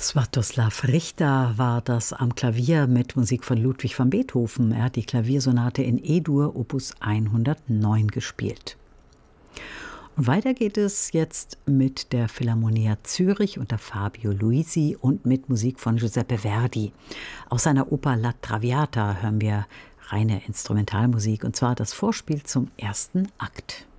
Swiatoslav Richter war das am Klavier mit Musik von Ludwig van Beethoven. Er hat die Klaviersonate in E-Dur Opus 109 gespielt. Und weiter geht es jetzt mit der Philharmonia Zürich unter Fabio Luisi und mit Musik von Giuseppe Verdi. Aus seiner Oper La Traviata hören wir reine Instrumentalmusik, und zwar das Vorspiel zum ersten Akt.